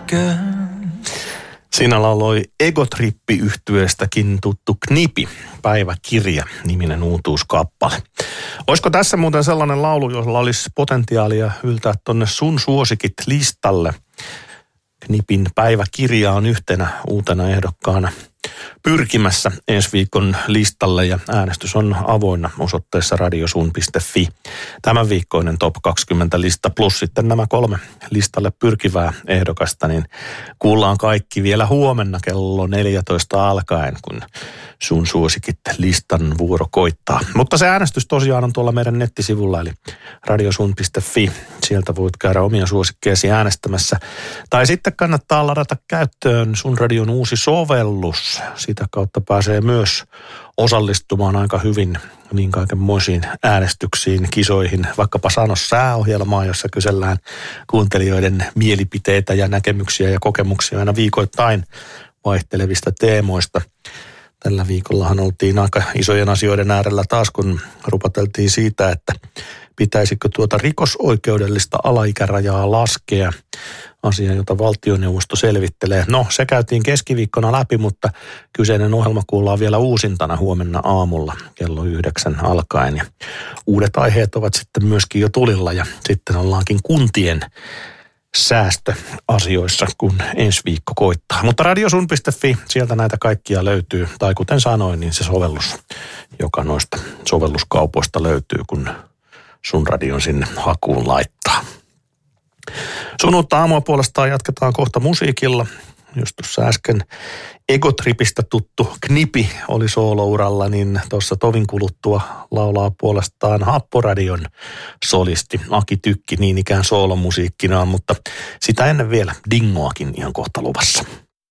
Siinä lauloi Egotrippi-yhtyeestäkin tuttu Knipi, Päiväkirja, niminen uutuuskappale. Olisiko tässä muuten sellainen laulu, jolla olisi potentiaalia yltää tonne sun suosikit listalle? Knipin Päiväkirja on yhtenä uutena ehdokkaana pyrkimässä ensi viikon listalle ja äänestys on avoinna osoitteessa radiosuun.fi. Tämän viikkoinen Top 20 lista plus sitten nämä 3 listalle pyrkivää ehdokasta, niin kuullaan kaikki vielä huomenna kello 14 alkaen, kun sun suosikit listan vuoro koittaa. Mutta se äänestys tosiaan on tuolla meidän nettisivulla, eli radiosuun.fi. Sieltä voit käydä omia suosikkeesi äänestämässä. Tai sitten kannattaa ladata käyttöön Sun Radion uusi sovellus. Sitä kautta pääsee myös osallistumaan aika hyvin niin kaikenmoisiin äänestyksiin, kisoihin, vaikkapa Sano sääohjelmaa, jossa kysellään kuuntelijoiden mielipiteitä ja näkemyksiä ja kokemuksia aina viikoittain vaihtelevista teemoista. Tällä viikollahan oltiin aika isojen asioiden äärellä taas, kun rupateltiin siitä, että pitäisikö tuota rikosoikeudellista alaikärajaa laskea, asia, jota valtioneuvosto selvittelee. No, se käytiin keskiviikkona läpi, mutta kyseinen ohjelma kuullaan vielä uusintana huomenna aamulla kello 9 alkaen. Ja uudet aiheet ovat sitten myöskin jo tulilla ja sitten ollaankin kuntien säästöasioissa, kun ensi viikko koittaa. Mutta radiosun.fi, sieltä näitä kaikkia löytyy. Tai kuten sanoin, niin se sovellus, joka noista sovelluskaupoista löytyy, kun Sun Radion sinne hakuun laittaa. Sun uutta aamua puolestaan jatketaan kohta musiikilla. Just tuossa äsken Egotripistä tuttu Knipi oli soolouralla, niin tuossa tovin kuluttua laulaa puolestaan Happoradion solisti Aki Tykki niin ikään soolomusiikkinaan, mutta sitä ennen vielä Dingoakin ihan kohta luvassa.